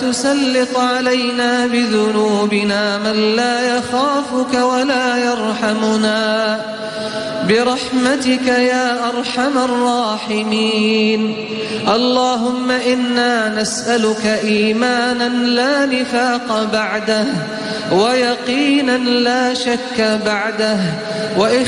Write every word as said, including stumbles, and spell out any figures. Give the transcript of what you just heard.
تسلط علينا بذنوبنا من لا يخافك ولا يرحمنا برحمتك يا أرحم الراحمين. اللهم إنا نسألك إيمانا لا نفاق بعده، ويقينا لا شك بعده،